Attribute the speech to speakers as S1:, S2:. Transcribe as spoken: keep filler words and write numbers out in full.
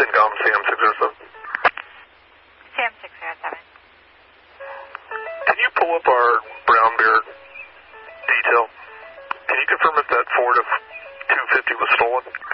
S1: Syncom C M six oh seven.
S2: C M six oh seven.
S1: Can you pull up our brown bear detail? Can you confirm if that Ford F two fifty was stolen?